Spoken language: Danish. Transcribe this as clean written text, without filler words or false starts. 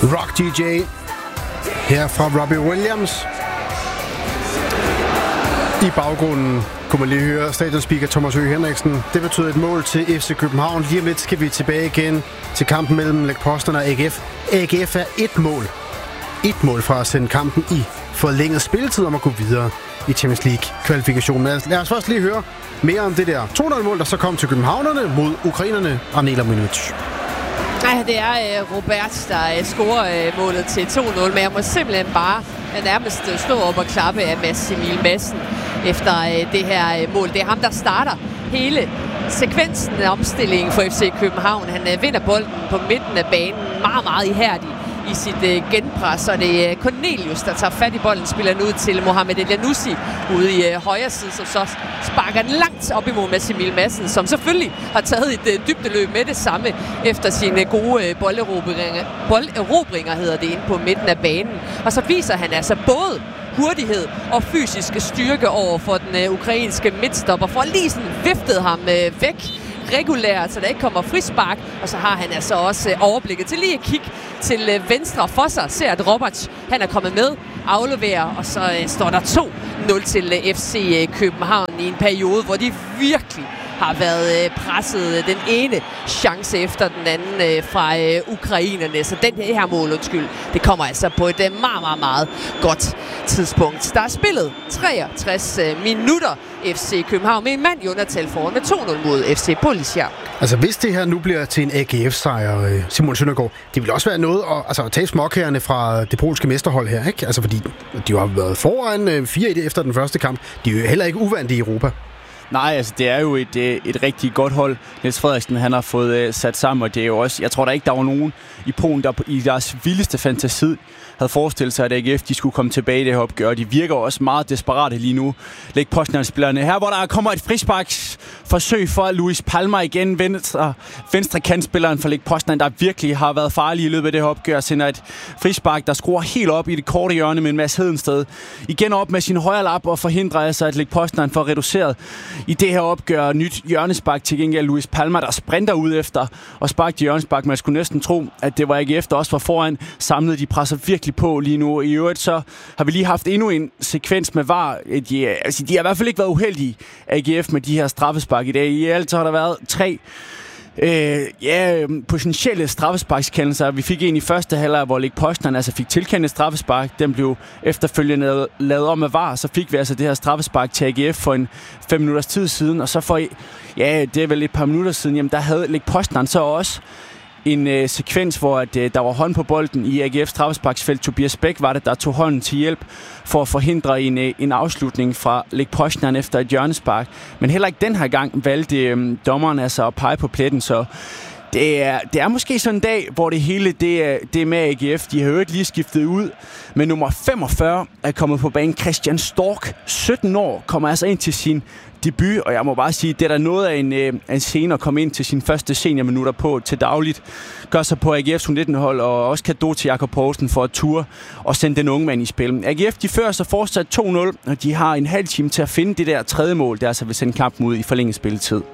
Rock DJ her fra Robbie Williams. I baggrunden kunne man lige høre stadionspeaker Thomas Høgh Henriksen. Det betyder et mål til FC København. Lige om lidt skal vi tilbage igen til kampen mellem Lech Poznan og AGF. AGF er et mål fra at sende kampen i forlænget spilletid om at gå videre i Champions League-kvalifikationen. Lad os først lige høre mere om det der 2-0-mål, der så kom til københavnerne mod ukrainerne og Nela Minic. Nej, det er Robert, der scorer målet til 2-0, men jeg må simpelthen bare nærmest stå op og klappe af Mads Emil Madsen efter det her mål. Det er ham, der starter hele sekvensen af omstillingen for FC København. Han vinder bolden på midten af banen meget, meget ihærdigt i sit genpres, og det er Cornelius, der tager fat i bolden, spiller den ud til Mohamed Elyounoussi ude i højre side, som så sparker den langt op imod Mads Emil Madsen, som selvfølgelig har taget et dybdeløb med det samme efter sine gode bolderobringer hedder det, inde på midten af banen. Og så viser han altså både hurtighed og fysisk styrke over for den ukrainske midtstopper, for lige sådan viftet ham væk regulært, så der ikke kommer frispark, og så har han altså også overblikket til lige at kigge til venstre for sig, ser at Robert, han er kommet med, afleverer, og så står der 2-0 til FC København i en periode, hvor de virkelig har været presset den ene chance efter den anden fra ukrainerne. Så den her mål, det kommer altså på et meget, meget, meget godt tidspunkt. Der er spillet 63 minutter FC København med en mand i undertal foran med 2-0 mod FC Polisia. Altså hvis det her nu bliver til en AGF-sejr, Simon Søndergaard, det vil også være noget at tage småkagerne fra det polske mesterhold her, ikke? Altså fordi de jo har været foran 4-1 efter den første kamp. De er jo heller ikke uvante i Europa. Nej, altså det er jo et rigtig godt hold, Niels Frederiksen han har fået sat sammen, og det er jo også, jeg tror da ikke, der var nogen i Polen, der i deres vildeste fantasi havde forestillet sig, at AGF de skulle komme tilbage i det her opgør, og de virker også meget desperate lige nu. Lech Poznan-spillerne her, hvor der kommer et frisparksforsøg for Luis Palma igen, venstre kantspilleren for Lech Poznan, der virkelig har været farlig i løbet af det her opgør, sender et frispark, der skruer helt op i det korte hjørne med en Mads Hedensted. Igen op med sin højre lap og forhindrer altså, at Lech Poznan får reduceret i det her opgør. Nyt hjørnespark til gengæld Luis Palma, der sprinter ud efter og spark til hjørnespark. Man skulle næsten tro, at det var AGF, der også var foran. Samlet, de presser virkelig på lige nu. I øvrigt så har vi lige haft endnu en sekvens med VAR. De har i hvert fald ikke været uheldige, AGF, med de her straffespark i dag. I alt så har der været 3 potentielle straffesparkskendelser. Vi fik en i første halvleg, hvor Lech Poznan altså fik tilkendt straffespark. Den blev efterfølgende lavet om af VAR. Så fik vi altså det her straffespark til AGF for en 5 minutters tid siden. Og så for, det er vel et par minutter siden, jamen der havde Lech Poznan så også en sekvens, hvor der var hånd på bolden i AGF's straffesparksfelt. Tobias Bæk var det, der tog hånden til hjælp for at forhindre en afslutning fra Lech Poznan efter et hjørnespark. Men heller ikke den her gang valgte dommeren altså at pege på pletten, så det er måske sådan en dag, hvor det hele det er med AGF. De har jo ikke lige skiftet ud, men nummer 45 er kommet på banen. Christian Stork, 17 år, kommer altså ind til sin debut, og jeg må bare sige, det er der noget af en scene at komme ind til sine første seniorminutter på til dagligt. Gør sig på AGF's U19-hold, og også cadeau til Jakob Poulsen for at ture og sende den unge mand i spil. AGF, de fører sig fortsat 2-0, og de har en halv time til at finde det der tredje mål, der altså vil sende kampen ud i forlænget spilletid.